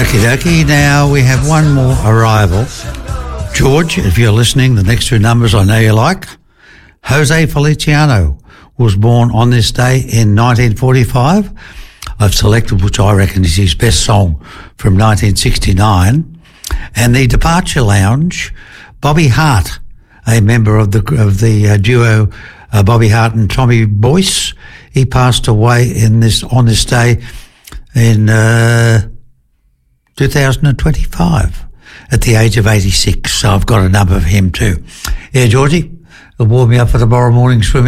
Okie dokie. Now we have one more arrival. George, if you're listening, the next two numbers I know you like. Jose Feliciano was born on this day in 1945. I've selected which I reckon is his best song from 1969. And the Departure Lounge, Bobby Hart, a member of the duo Bobby Hart and Tommy Boyce. He passed away on this day in 2025 at the age of 86. So I've got a number of him too. Yeah, Georgie, it'll warm me up for tomorrow morning swimming.